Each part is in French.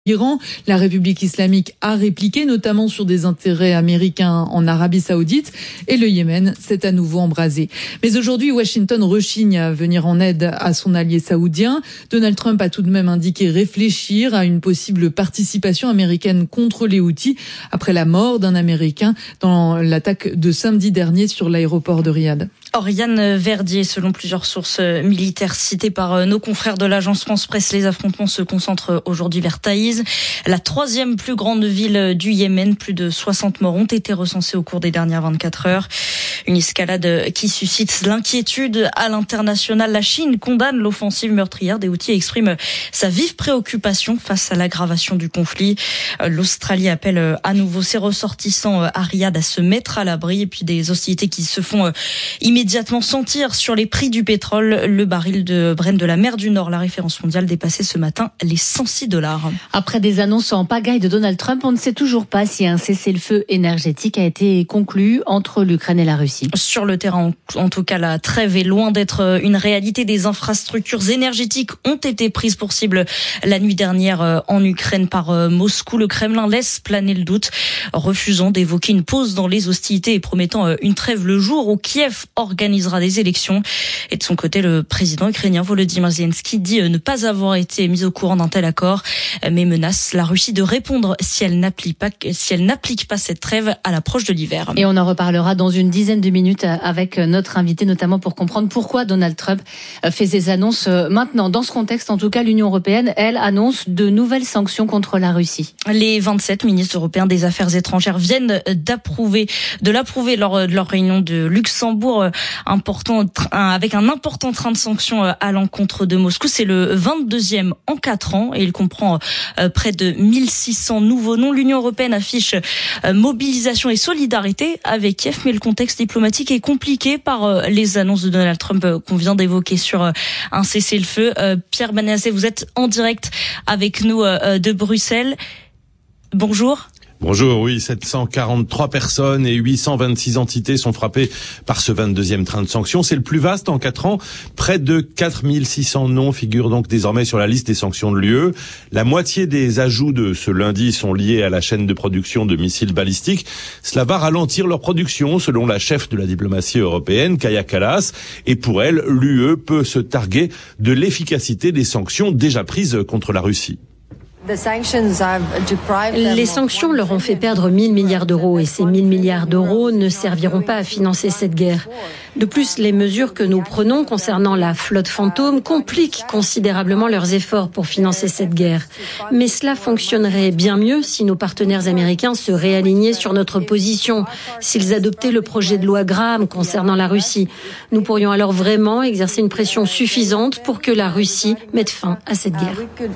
L'Iran, la République islamique a répliqué, notamment sur des intérêts américains en Arabie Saoudite, et le Yémen s'est à nouveau embrasé. Mais aujourd'hui, Washington rechigne à venir en aide à son allié saoudien. Donald Trump a tout de même indiqué réfléchir à une possible participation américaine contre les Houthis après la mort d'un Américain dans l'attaque de samedi dernier sur l'aéroport de Riyad. Oriane Verdier, selon plusieurs sources militaires citées par nos confrères de l'agence France-Presse, les affrontements se concentrent aujourd'hui vers Taïz, la troisième plus grande ville du Yémen. Plus de 60 morts ont été recensés au cours des dernières 24 heures. Une escalade qui suscite l'inquiétude à l'international. La Chine condamne l'offensive meurtrière des Houthis et exprime sa vive préoccupation face à l'aggravation du conflit. L'Australie appelle à nouveau ses ressortissants à Riyad à se mettre à l'abri, et puis des hostilités qui se font immédiatement sentir sur les prix du pétrole. Le baril de Brent de la mer du Nord, la référence mondiale, dépassait ce matin les $106. Après des annonces en pagaille de Donald Trump, on ne sait toujours pas si un cessez-le-feu énergétique a été conclu entre l'Ukraine et la Russie. Sur le terrain, en tout cas, la trêve est loin d'être une réalité. Des infrastructures énergétiques ont été prises pour cible la nuit dernière en Ukraine par Moscou. Le Kremlin laisse planer le doute, refusant d'évoquer une pause dans les hostilités et promettant une trêve le jour où Kiev organisera des élections. Et de son côté, le président ukrainien Volodymyr Zelensky dit ne pas avoir été mis au courant d'un tel accord, mais menace la Russie de répondre si elle n'applique pas cette trêve à l'approche de l'hiver. Et on en reparlera dans une dizaine de minutes avec notre invité, notamment pour comprendre pourquoi Donald Trump fait ses annonces maintenant. Dans ce contexte, en tout cas, l'Union européenne, elle, annonce de nouvelles sanctions contre la Russie. Les 27 ministres européens des Affaires étrangères viennent de l'approuver lors de leur réunion de Luxembourg, avec un important train de sanctions à l'encontre de Moscou. C'est le 22e en 4 ans et il comprend près de 1600 nouveaux noms. L'Union européenne affiche mobilisation et solidarité avec Kiev, mais le contexte diplomatique est compliqué par les annonces de Donald Trump qu'on vient d'évoquer sur un cessez-le-feu. Pierre Benazet, vous êtes en direct avec nous de Bruxelles. Bonjour. Bonjour, oui, 743 personnes et 826 entités sont frappées par ce 22e train de sanctions. C'est le plus vaste en 4 ans. Près de 4600 noms figurent donc désormais sur la liste des sanctions de l'UE. La moitié des ajouts de ce lundi sont liés à la chaîne de production de missiles balistiques. Cela va ralentir leur production, selon la chef de la diplomatie européenne, Kaja Kallas. Et pour elle, l'UE peut se targuer de l'efficacité des sanctions déjà prises contre la Russie. Les sanctions leur ont fait perdre 1 000 milliards d'euros et ces 1 000 milliards d'euros ne serviront pas à financer cette guerre. De plus, les mesures que nous prenons concernant la flotte fantôme compliquent considérablement leurs efforts pour financer cette guerre. Mais cela fonctionnerait bien mieux si nos partenaires américains se réalignaient sur notre position, s'ils adoptaient le projet de loi Graham concernant la Russie. Nous pourrions alors vraiment exercer une pression suffisante pour que la Russie mette fin à cette guerre.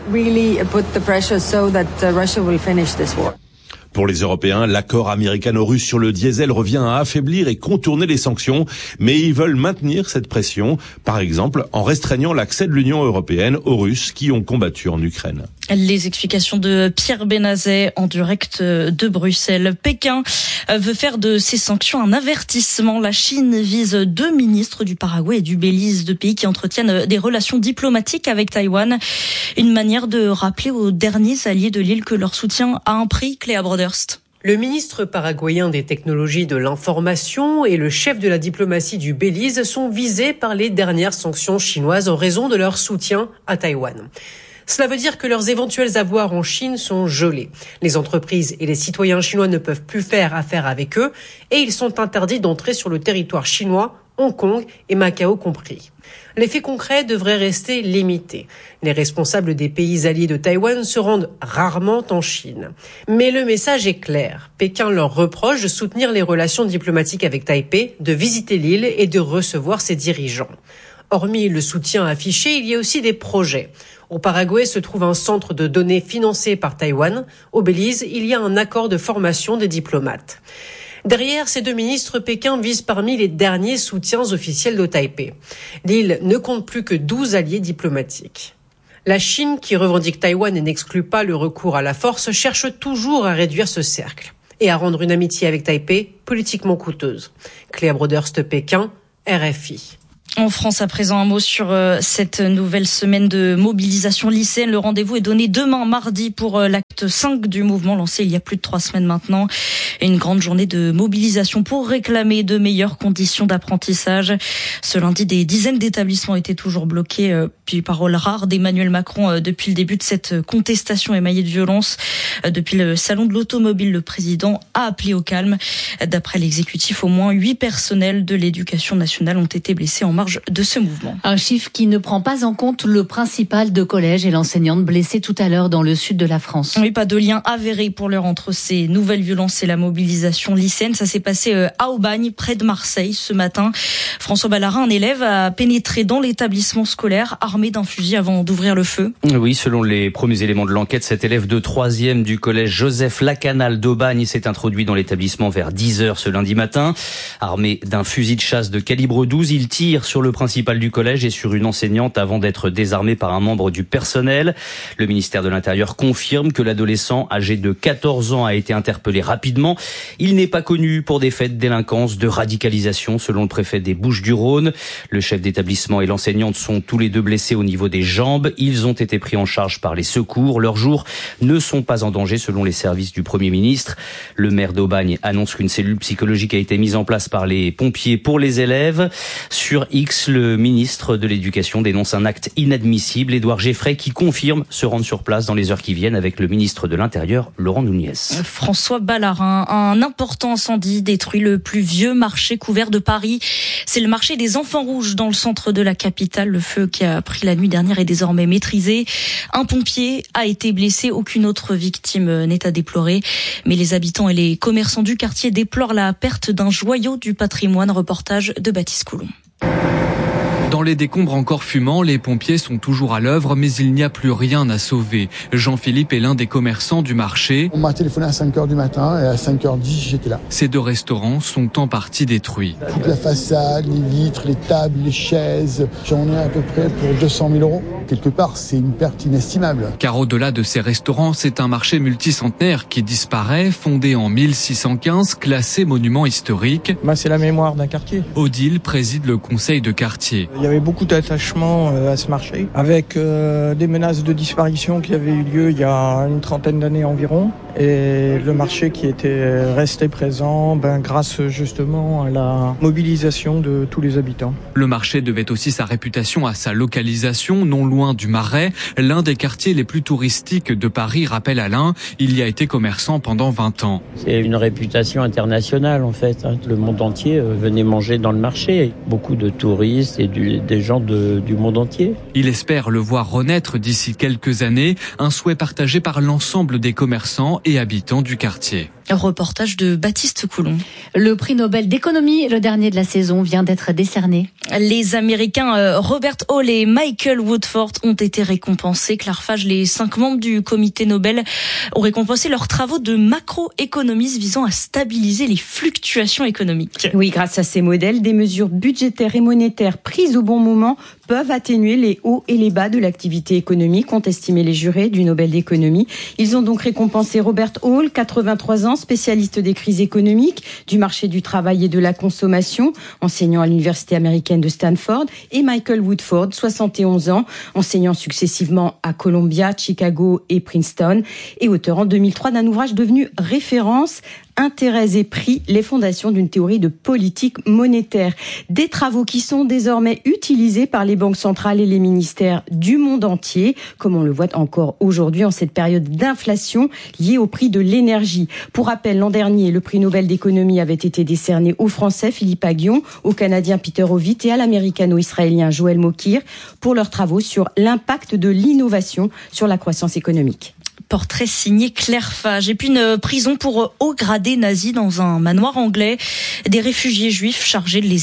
Pour les Européens, l'accord américano-russe sur le diesel revient à affaiblir et contourner les sanctions, mais ils veulent maintenir cette pression, par exemple en restreignant l'accès de l'Union européenne aux Russes qui ont combattu en Ukraine. Les explications de Pierre Benazet en direct de Bruxelles. Pékin veut faire de ces sanctions un avertissement. La Chine vise 2 ministres du Paraguay et du Belize, 2 pays qui entretiennent des relations diplomatiques avec Taïwan. Une manière de rappeler aux derniers alliés de l'île que leur soutien a un prix. Cléa Broderst. Le ministre paraguayen des technologies de l'information et le chef de la diplomatie du Belize sont visés par les dernières sanctions chinoises en raison de leur soutien à Taïwan. Cela veut dire que leurs éventuels avoirs en Chine sont gelés. Les entreprises et les citoyens chinois ne peuvent plus faire affaire avec eux et ils sont interdits d'entrer sur le territoire chinois, Hong Kong et Macao compris. L'effet concret devrait rester limité. Les responsables des pays alliés de Taïwan se rendent rarement en Chine. Mais le message est clair. Pékin leur reproche de soutenir les relations diplomatiques avec Taipei, de visiter l'île et de recevoir ses dirigeants. Hormis le soutien affiché, il y a aussi des projets. Au Paraguay se trouve un centre de données financé par Taïwan. Au Belize, il y a un accord de formation des diplomates. Derrière ces 2 ministres, Pékin vise parmi les derniers soutiens officiels de Taipei. L'île ne compte plus que 12 alliés diplomatiques. La Chine, qui revendique Taïwan et n'exclut pas le recours à la force, cherche toujours à réduire ce cercle et à rendre une amitié avec Taipei politiquement coûteuse. Cléa Broderst, Pékin, RFI. En France, à présent, un mot sur cette nouvelle semaine de mobilisation lycéenne. Le rendez-vous est donné demain, mardi, pour l'acte 5 du mouvement lancé il y a plus de 3 semaines maintenant. Une grande journée de mobilisation pour réclamer de meilleures conditions d'apprentissage. Ce lundi, des dizaines d'établissements étaient toujours bloqués. Puis, parole rare d'Emmanuel Macron depuis le début de cette contestation émaillée de violence. Depuis le salon de l'automobile, le président a appelé au calme. D'après l'exécutif, au moins 8 personnels de l'éducation nationale ont été blessés en marge de ce mouvement. Un chiffre qui ne prend pas en compte le principal de collège et l'enseignante blessée tout à l'heure dans le sud de la France. Oui, pas de lien avéré pour l'heure entre ces nouvelles violences et la mobilisation lycéenne. Ça s'est passé à Aubagne, près de Marseille, ce matin. François Ballarin, un élève, a pénétré dans l'établissement scolaire armé d'un fusil avant d'ouvrir le feu. Oui, selon les premiers éléments de l'enquête, cet élève de 3e du collège Joseph Lacanal d'Aubagne s'est introduit dans l'établissement vers 10h ce lundi matin. Armé d'un fusil de chasse de calibre 12, il tire sur le principal du collège et sur une enseignante avant d'être désarmé par un membre du personnel. Le ministère de l'Intérieur confirme que l'adolescent âgé de 14 ans a été interpellé rapidement. Il n'est pas connu pour des faits de délinquance, de radicalisation, selon le préfet des Bouches-du-Rhône. Le chef d'établissement et l'enseignante sont tous les deux blessés au niveau des jambes. Ils ont été pris en charge par les secours. Leurs jours ne sont pas en danger, selon les services du Premier ministre. Le maire d'Aubagne annonce qu'une cellule psychologique a été mise en place par les pompiers pour les élèves. Sur X, le ministre de l'Éducation dénonce un acte inadmissible. Édouard Geffray qui confirme se rendre sur place dans les heures qui viennent avec le ministre de l'Intérieur, Laurent Nunez. François Ballarin, un important incendie détruit le plus vieux marché couvert de Paris. C'est le marché des Enfants Rouges dans le centre de la capitale. Le feu qui a pris la nuit dernière est désormais maîtrisé. Un pompier a été blessé. Aucune autre victime n'est à déplorer. Mais les habitants et les commerçants du quartier déplorent la perte d'un joyau du patrimoine. Reportage de Baptiste Coulon. Dans les décombres encore fumants, les pompiers sont toujours à l'œuvre, mais il n'y a plus rien à sauver. Jean-Philippe est l'un des commerçants du marché. On m'a téléphoné à 5h du matin et à 5h10, j'étais là. Ces 2 restaurants sont en partie détruits. Toute la façade, les vitres, les tables, les chaises, j'en ai à peu près pour 200 000 €. Quelque part, c'est une perte inestimable. Car au-delà de ces restaurants, c'est un marché multicentenaire qui disparaît, fondé en 1615, classé monument historique. C'est la mémoire d'un quartier. Odile préside le conseil de quartier. Il y avait beaucoup d'attachement à ce marché, avec des menaces de disparition qui avaient eu lieu il y a une 30aine d'années environ. Et le marché qui était resté présent grâce justement à la mobilisation de tous les habitants. Le marché devait aussi sa réputation à sa localisation, non loin du Marais, l'un des quartiers les plus touristiques de Paris, rappelle Alain. Il y a été commerçant pendant 20 ans. C'est une réputation internationale en fait. Le monde entier venait manger dans le marché. Beaucoup de touristes et des gens du monde entier. Il espère le voir renaître d'ici quelques années, un souhait partagé par l'ensemble des commerçants et habitants du quartier. Reportage de Baptiste Coulon. Le prix Nobel d'économie, le dernier de la saison, vient d'être décerné. Les Américains Robert Hall et Michael Woodford ont été récompensés. Claire Fage, les 5 membres du comité Nobel ont récompensé leurs travaux de macroéconomistes visant à stabiliser les fluctuations économiques. Oui, grâce à ces modèles, des mesures budgétaires et monétaires prises au bon moment peuvent atténuer les hauts et les bas de l'activité économique, ont estimé les jurés du Nobel d'économie. Ils ont donc récompensé Robert Hall, 83 ans, spécialiste des crises économiques, du marché du travail et de la consommation, enseignant à l'université américaine de Stanford, et Michael Woodford, 71 ans, enseignant successivement à Columbia, Chicago et Princeton, et auteur en 2003 d'un ouvrage devenu référence, Intérêts et prix, les fondations d'une théorie de politique monétaire. Des travaux qui sont désormais utilisés par les banques centrales et les ministères du monde entier, comme on le voit encore aujourd'hui en cette période d'inflation liée au prix de l'énergie. Pour rappel, l'an dernier, le prix Nobel d'économie avait été décerné au Français Philippe Aghion, au Canadien Peter Howitt et à l'Américano-Israélien Joël Mokyr pour leurs travaux sur l'impact de l'innovation sur la croissance économique. Portrait signé Claire Fage. Et puis une prison pour hauts gradés nazis dans un manoir anglais. Des réfugiés juifs chargés de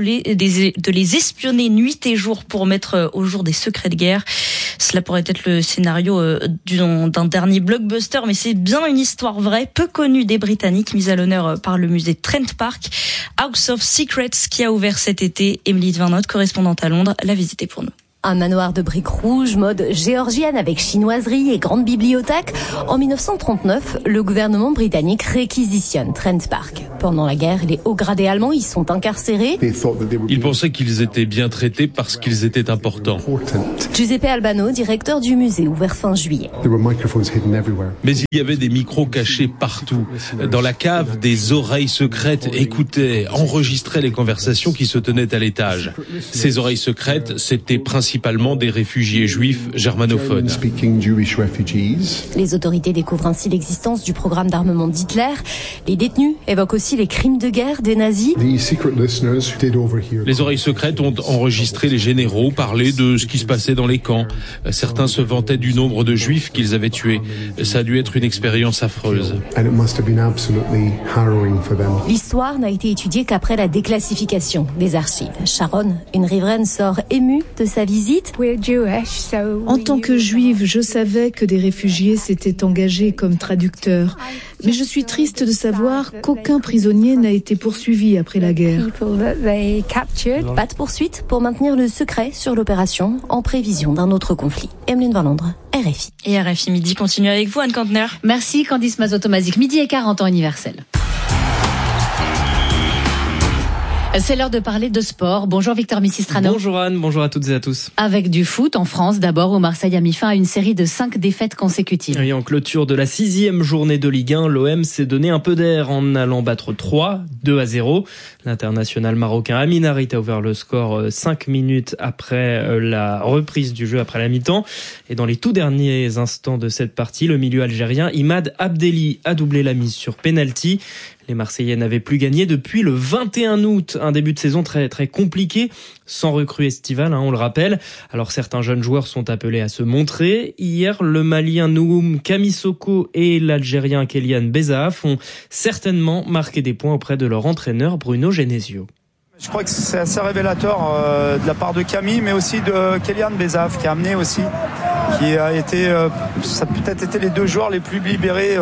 les espionner nuit et jour pour mettre au jour des secrets de guerre. Cela pourrait être le scénario d'un dernier blockbuster, mais c'est bien une histoire vraie, peu connue des Britanniques, mise à l'honneur par le musée Trent Park. House of Secrets qui a ouvert cet été. Émilie de Vernotte, correspondante à Londres, l'a visité pour nous. Un manoir de briques rouges, mode géorgienne avec chinoiserie et grande bibliothèque. En 1939, le gouvernement britannique réquisitionne Trent Park. Pendant la guerre, les hauts gradés allemands y sont incarcérés. Ils pensaient qu'ils étaient bien traités parce qu'ils étaient importants. Giuseppe Albano, directeur du musée, ouvert fin juillet. Mais il y avait des micros cachés partout. Dans la cave, des oreilles secrètes écoutaient, enregistraient les conversations qui se tenaient à l'étage. Ces oreilles secrètes, c'était principalement des réfugiés juifs germanophones. Les autorités découvrent ainsi l'existence du programme d'armement d'Hitler. Les détenus évoquent aussi les crimes de guerre des nazis. Les oreilles secrètes ont enregistré les généraux parler de ce qui se passait dans les camps. Certains se vantaient du nombre de juifs qu'ils avaient tués. Ça a dû être une expérience affreuse. L'histoire n'a été étudiée qu'après la déclassification des archives. Sharon, une riveraine, sort émue de sa visite. En tant que juive, je savais que des réfugiés s'étaient engagés comme traducteurs. Mais je suis triste de savoir qu'aucun prisonnier n'a été poursuivi après la guerre. Pas de poursuite pour maintenir le secret sur l'opération en prévision d'un autre conflit. Emeline Van Landre, RFI. Et RFI Midi continue avec vous, Anne Kantner. Merci Candice Mazotomazik. 12h40 en temps universel. C'est l'heure de parler de sport. Bonjour Victor Missistrano. Bonjour Anne, bonjour à toutes et à tous. Avec du foot en France d'abord, où Marseille a mis fin à une série de 5 défaites consécutives. Et en clôture de la 6e journée de Ligue 1, l'OM s'est donné un peu d'air en allant battre 2-0. L'international marocain Amin Harit a ouvert le score 5 minutes après la reprise du jeu, après la mi-temps. Et dans les tout derniers instants de cette partie, le milieu algérien Imad Abdelli a doublé la mise sur penalty. Les Marseillais n'avaient plus gagné depuis le 21 août, un début de saison très très compliqué, sans recrue estivale, on le rappelle. Alors certains jeunes joueurs sont appelés à se montrer. Hier, le Malien Nouhoum Kamisoko et l'Algérien Kélian Bezaaf ont certainement marqué des points auprès de leur entraîneur Bruno Genesio. Je crois que c'est assez révélateur de la part de Camille, mais aussi de Kélian Bezaaf qui a amené aussi, qui a été, ça a peut-être été les deux joueurs les plus libérés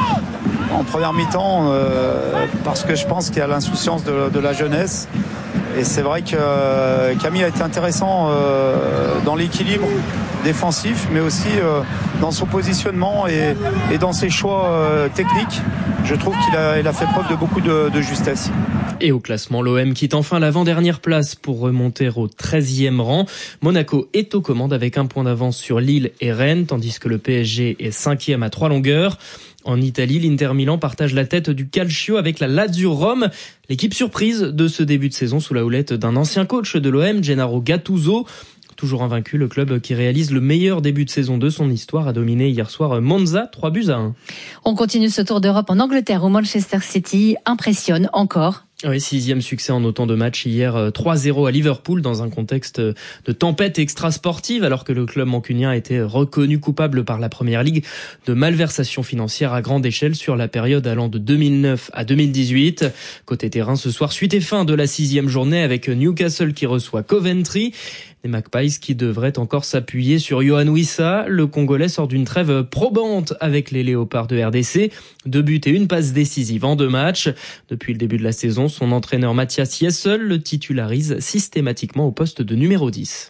en première mi-temps, parce que je pense qu'il y a l'insouciance de la jeunesse. Et c'est vrai que Camille a été intéressant dans l'équilibre défensif, mais aussi dans son positionnement et dans ses choix techniques. Je trouve qu'il a fait preuve de beaucoup de justesse. Et au classement, l'OM quitte enfin l'avant-dernière place pour remonter au 13e rang. Monaco est aux commandes avec 1 point d'avance sur Lille et Rennes, tandis que le PSG est 5e à 3 longueurs. En Italie, l'Inter Milan partage la tête du Calcio avec la Lazio Rome. L'équipe surprise de ce début de saison sous la houlette d'un ancien coach de l'OM, Gennaro Gattuso. Toujours invaincu, le club qui réalise le meilleur début de saison de son histoire a dominé hier soir Monza 3-1. On continue ce tour d'Europe en Angleterre où Manchester City impressionne encore. Oui, 6e succès en autant de matchs hier, 3-0 à Liverpool dans un contexte de tempête extra-sportive, alors que le club mancunien a été reconnu coupable par la Première Ligue de malversation financière à grande échelle sur la période allant de 2009 à 2018. Côté terrain, ce soir, suite et fin de la 6e journée avec Newcastle qui reçoit Coventry. Les Magpies qui devraient encore s'appuyer sur Yohan Wissa. Le Congolais sort d'une trêve probante avec les Léopards de RDC. 2 buts et 1 passe décisive en 2 matchs. Depuis le début de la saison, son entraîneur Mathias Jessel le titularise systématiquement au poste de numéro 10.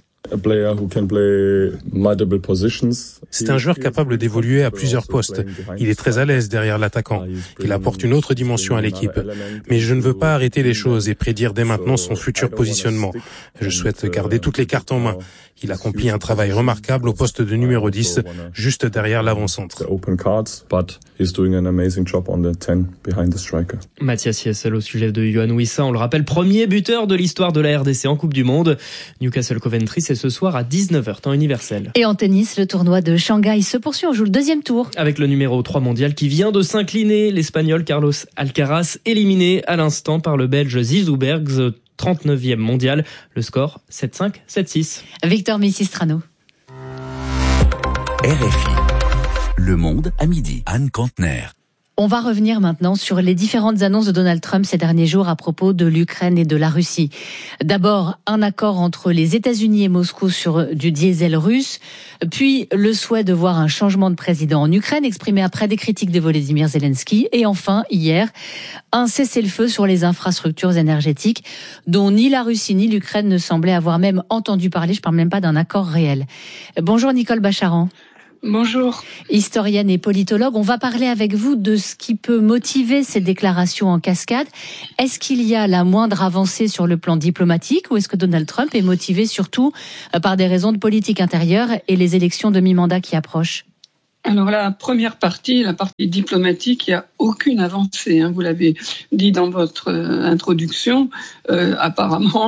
C'est un joueur capable d'évoluer à plusieurs postes. Il est très à l'aise derrière l'attaquant. Il apporte une autre dimension à l'équipe. Mais je ne veux pas arrêter les choses et prédire dès maintenant son futur positionnement. Je souhaite garder toutes les cartes en main. Il accomplit un travail remarquable au poste de numéro 10, juste derrière l'avant-centre. Mathias Jessel au sujet de Yohan Wissa, on le rappelle, premier buteur de l'histoire de la RDC en Coupe du Monde. Newcastle Coventry, c'est ce soir à 19h, temps universel. Et en tennis, le tournoi de Shanghai se poursuit, on joue le 2e tour. Avec le numéro 3 mondial qui vient de s'incliner, l'Espagnol Carlos Alcaraz éliminé à l'instant par le Belge Zizou Bergs, 39e mondial. Le score 7-5, 7-6. Victor Missistrano. RFI. Le Monde à midi. Anne Kantner. On va revenir maintenant sur les différentes annonces de Donald Trump ces derniers jours à propos de l'Ukraine et de la Russie. D'abord, un accord entre les États-Unis et Moscou sur du diesel russe, puis le souhait de voir un changement de président en Ukraine exprimé après des critiques de Volodymyr Zelensky, et enfin, hier, un cessez-le-feu sur les infrastructures énergétiques dont ni la Russie ni l'Ukraine ne semblaient avoir même entendu parler. Je ne parle même pas d'un accord réel. Bonjour Nicole Bacharan. Bonjour. Historienne et politologue, on va parler avec vous de ce qui peut motiver ces déclarations en cascade. Est-ce qu'il y a la moindre avancée sur le plan diplomatique ou est-ce que Donald Trump est motivé surtout par des raisons de politique intérieure et les élections de mi-mandat qui approchent ? Alors la première partie, la partie diplomatique, il n'y a aucune avancée. Vous l'avez dit dans votre introduction. Apparemment,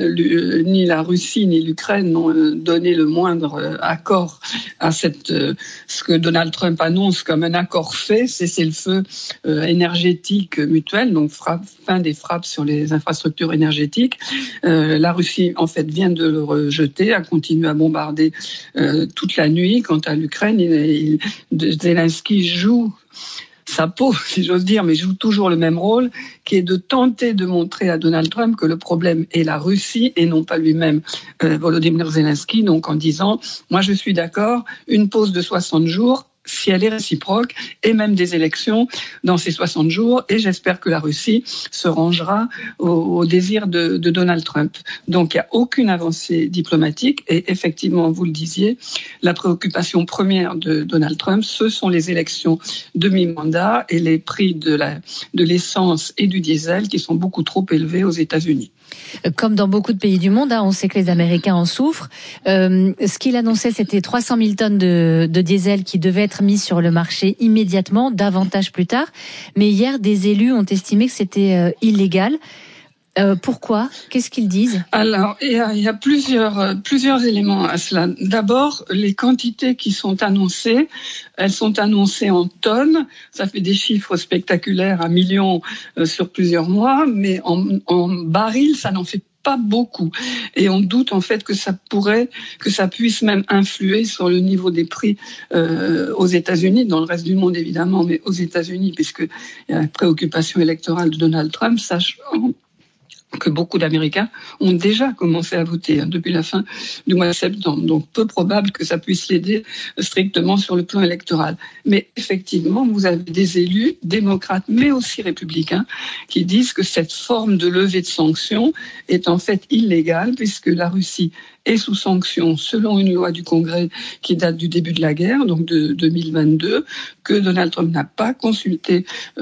ni la Russie ni l'Ukraine n'ont donné le moindre accord à ce que Donald Trump annonce comme un accord fait, cessez-le-feu énergétique mutuel, donc fin des frappes sur les infrastructures énergétiques. La Russie, en fait, vient de le rejeter, a continué à bombarder toute la nuit. Quant à l'Ukraine, Zelensky joue sa peau, si j'ose dire, mais joue toujours le même rôle, qui est de tenter de montrer à Donald Trump que le problème est la Russie et non pas lui-même, Volodymyr Zelensky, donc en disant « Moi je suis d'accord, une pause de 60 jours », si elle est réciproque, et même des élections dans ces 60 jours, et j'espère que la Russie se rangera au désir de Donald Trump. Donc il n'y a aucune avancée diplomatique, et effectivement, vous le disiez, la préoccupation première de Donald Trump, ce sont les élections de mi-mandat et les prix de l'essence et du diesel qui sont beaucoup trop élevés aux États-Unis. Comme dans beaucoup de pays du monde, on sait que les Américains en souffrent. Ce qu'il annonçait, c'était 300 000 tonnes de diesel qui devaient être mis sur le marché immédiatement, davantage plus tard. Mais hier, des élus ont estimé que c'était illégal. Pourquoi ? Qu'est-ce qu'ils disent ? Alors, il y a plusieurs éléments à cela. D'abord, les quantités qui sont annoncées, elles sont annoncées en tonnes. Ça fait des chiffres spectaculaires à millions sur plusieurs mois, mais en barils, ça n'en fait pas beaucoup. Et on doute en fait que ça puisse même influer sur le niveau des prix aux États-Unis, dans le reste du monde évidemment, mais aux États-Unis, puisque il y a la préoccupation électorale de Donald Trump, sachant que beaucoup d'Américains ont déjà commencé à voter depuis la fin du mois de septembre. Donc, peu probable que ça puisse l'aider strictement sur le plan électoral. Mais effectivement, vous avez des élus démocrates, mais aussi républicains, qui disent que cette forme de levée de sanctions est en fait illégale, puisque la Russie est sous sanctions selon une loi du Congrès qui date du début de la guerre, donc de 2022, que Donald Trump n'a pas consulté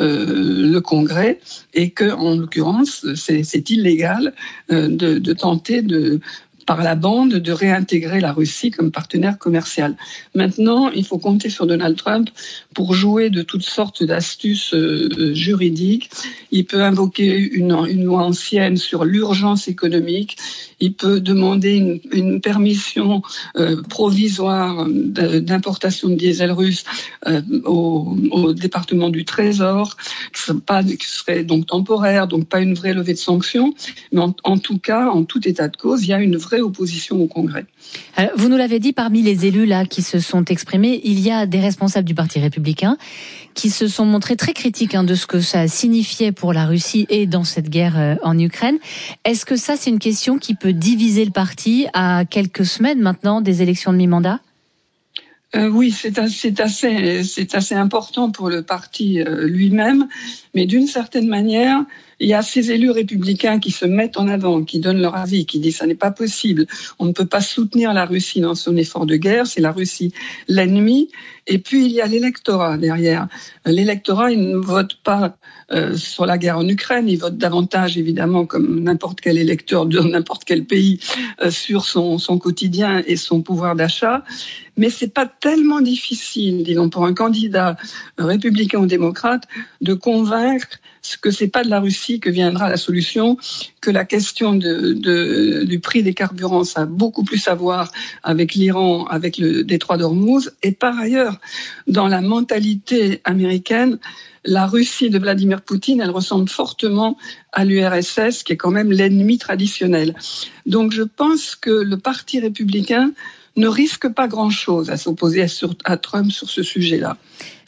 le Congrès et que, en l'occurrence, c'est illégal de tenter par la bande de réintégrer la Russie comme partenaire commercial. Maintenant, il faut compter sur Donald Trump pour jouer de toutes sortes d'astuces juridiques. Il peut invoquer une loi ancienne sur l'urgence économique. Il peut demander une permission provisoire d'importation de diesel russe au département du Trésor, qui serait donc temporaire, donc pas une vraie levée de sanctions. Mais en tout cas, en tout état de cause, il y a une vraie opposition au Congrès. Vous nous l'avez dit, parmi les élus là qui se sont exprimés, il y a des responsables du Parti républicain qui se sont montrés très critiques de ce que ça signifiait pour la Russie et dans cette guerre en Ukraine. Est-ce que ça, c'est une question qui peut diviser le parti à quelques semaines maintenant des élections de mi-mandat ? Oui, c'est assez important pour le parti lui-même, mais d'une certaine manière, il y a ces élus républicains qui se mettent en avant, qui donnent leur avis, qui disent ça n'est pas possible, on ne peut pas soutenir la Russie dans son effort de guerre, c'est la Russie l'ennemi. Et puis il y a l'électorat derrière. L'électorat, il ne vote pas sur la guerre en Ukraine, il vote davantage évidemment comme n'importe quel électeur de n'importe quel pays sur son quotidien et son pouvoir d'achat. Mais c'est pas tellement difficile, disons, pour un candidat républicain ou démocrate de convaincre que c'est pas de la Russie que viendra la solution, que la question du prix des carburants, ça a beaucoup plus à voir avec l'Iran, avec le détroit d'Ormuz. Et par ailleurs, dans la mentalité américaine, la Russie de Vladimir Poutine, elle ressemble fortement à l'URSS, qui est quand même l'ennemi traditionnel. Donc je pense que le Parti républicain ne risque pas grand-chose à s'opposer à Trump sur ce sujet-là.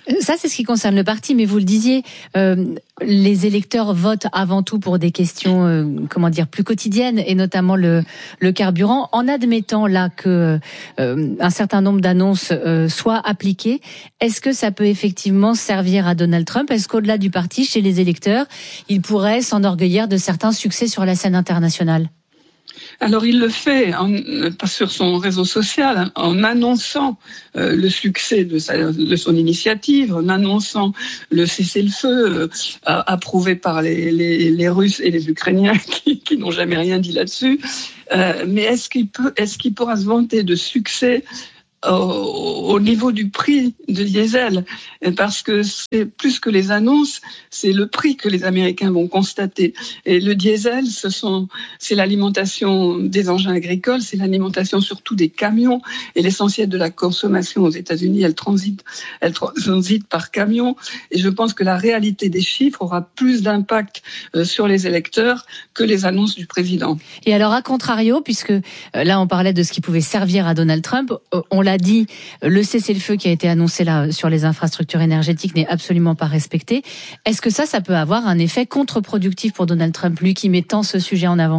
Ça, c'est ce qui concerne le parti, mais vous le disiez, les électeurs votent avant tout pour des questions, plus quotidiennes, et notamment le carburant. En admettant là que un certain nombre d'annonces soient appliquées, est-ce que ça peut effectivement servir à Donald Trump ? Est-ce qu'au-delà du parti, chez les électeurs, il pourrait s'enorgueillir de certains succès sur la scène internationale ? Alors il le fait sur son réseau social en annonçant le succès de son initiative, en annonçant le cessez-le-feu approuvé par les Russes et les Ukrainiens qui n'ont jamais rien dit là-dessus. Mais est-ce qu'il pourra se vanter de succès au niveau du prix de diesel, parce que c'est plus que les annonces, c'est le prix que les Américains vont constater. Et le diesel, c'est l'alimentation des engins agricoles, c'est l'alimentation surtout des camions, et l'essentiel de la consommation aux États-Unis, elle transite par camion. Et je pense que la réalité des chiffres aura plus d'impact sur les électeurs que les annonces du président. Et alors, à contrario, puisque là on parlait de ce qui pouvait servir à Donald Trump, on l'a dit, le cessez-le-feu qui a été annoncé là sur les infrastructures énergétiques n'est absolument pas respecté. Est-ce que ça peut avoir un effet contre-productif pour Donald Trump, lui qui met tant ce sujet en avant ?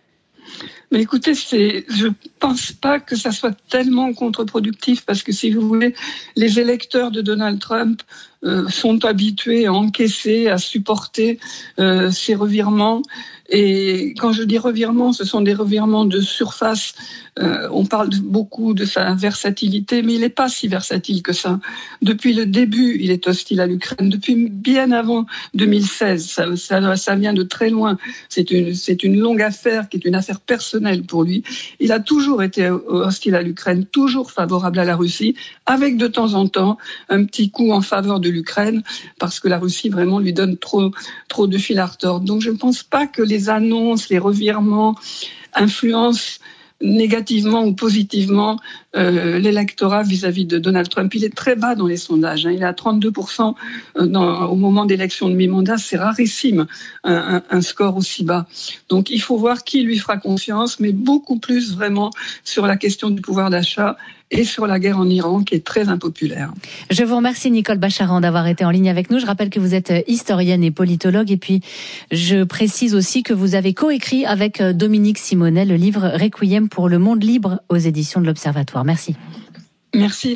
Mais écoutez, je pense pas que ça soit tellement contre-productif, parce que si vous voulez, les électeurs de Donald Trump sont habitués à encaisser, à supporter ces revirements. Et quand je dis revirements, ce sont des revirements de surface. On parle beaucoup de sa versatilité, mais il n'est pas si versatile que ça. Depuis le début, il est hostile à l'Ukraine. Depuis bien avant 2016, ça vient de très loin. C'est une longue affaire qui est une affaire personnelle pour lui. Il a toujours été hostile à l'Ukraine, toujours favorable à la Russie, avec de temps en temps un petit coup en faveur de l'Ukraine, parce que la Russie vraiment lui donne trop de fil à retordre. Donc je ne pense pas que les annonces, les revirements influencent négativement ou positivement l'électorat vis-à-vis de Donald Trump. Il est très bas dans les sondages. Il est à 32% au moment d'élection de mi-mandat. C'est rarissime, un score aussi bas. Donc il faut voir qui lui fera confiance, mais beaucoup plus vraiment sur la question du pouvoir d'achat et sur la guerre en Iran, qui est très impopulaire. Je vous remercie, Nicole Bacharan, d'avoir été en ligne avec nous. Je rappelle que vous êtes historienne et politologue. Et puis, je précise aussi que vous avez coécrit avec Dominique Simonet le livre « Requiem pour le monde libre » aux éditions de l'Observatoire. Merci. Merci.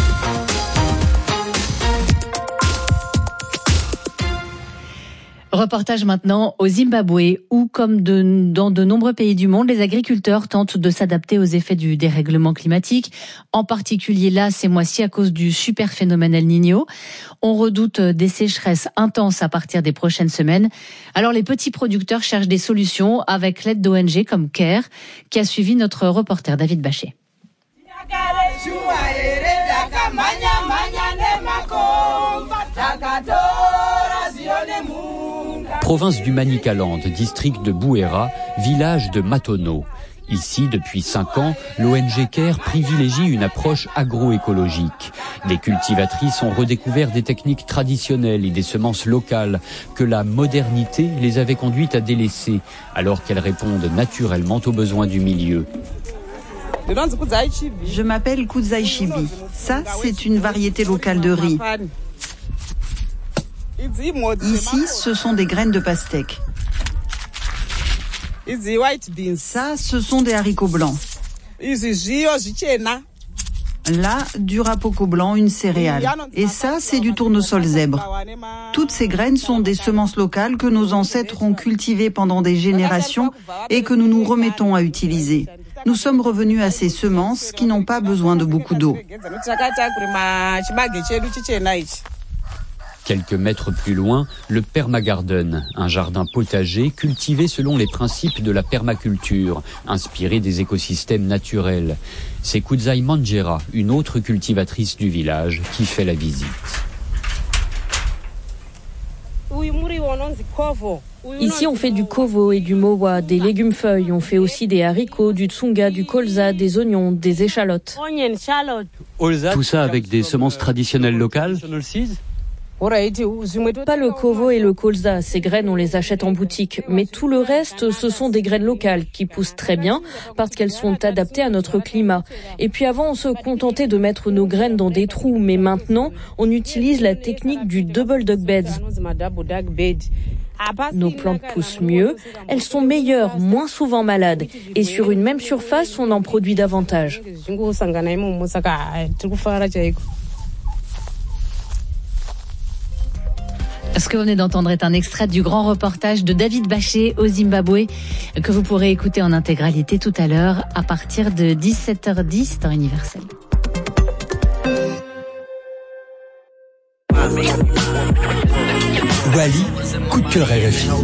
Reportage maintenant au Zimbabwe, où, comme dans de nombreux pays du monde, les agriculteurs tentent de s'adapter aux effets du dérèglement climatique, en particulier là, ces mois-ci, à cause du super phénomène El Niño. On redoute des sécheresses intenses à partir des prochaines semaines. Alors les petits producteurs cherchent des solutions avec l'aide d'ONG comme CARE, qui a suivi notre reporter David Bachet. Province du Manicaland, district de Bouéra, village de Matono. Ici, depuis 5 ans, l'ONG CARE privilégie une approche agroécologique. Les cultivatrices ont redécouvert des techniques traditionnelles et des semences locales que la modernité les avait conduites à délaisser, alors qu'elles répondent naturellement aux besoins du milieu. Je m'appelle Kudzai Chibi. Ça, c'est une variété locale de riz. Ici, ce sont des graines de pastèque. Ça, ce sont des haricots blancs. Là, du rapoco blanc, une céréale. Et ça, c'est du tournesol zèbre. Toutes ces graines sont des semences locales que nos ancêtres ont cultivées pendant des générations et que nous nous remettons à utiliser. Nous sommes revenus à ces semences qui n'ont pas besoin de beaucoup d'eau. Quelques mètres plus loin, le permagarden, un jardin potager cultivé selon les principes de la permaculture, inspiré des écosystèmes naturels. C'est Kudzai Manjera, une autre cultivatrice du village, qui fait la visite. Ici, on fait du kovo et du mowa, des légumes-feuilles. On fait aussi des haricots, du tsunga, du colza, des oignons, des échalotes. Tout ça avec des semences traditionnelles locales ? Pas le kovo et le colza, ces graines on les achète en boutique, mais tout le reste ce sont des graines locales qui poussent très bien parce qu'elles sont adaptées à notre climat. Et puis avant on se contentait de mettre nos graines dans des trous, mais maintenant on utilise la technique du double duck beds. Nos plantes poussent mieux, elles sont meilleures, moins souvent malades, et sur une même surface on en produit davantage. Ce que vous venez d'entendre est un extrait du grand reportage de David Bachet au Zimbabwe que vous pourrez écouter en intégralité tout à l'heure à partir de 17h10 temps universel. Wally, coup de cœur RFI.